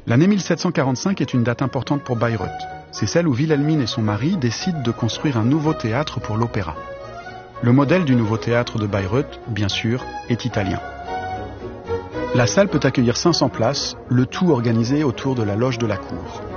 L'année 1745 est une date importante pour Bayreuth. C'est celle où Wilhelmine et son mari décident de construire un nouveau théâtre pour l'opéra. Le modèle du nouveau théâtre de Bayreuth, bien sûr, est italien. La salle peut accueillir 500 places, le tout organisé autour de la loge de la cour.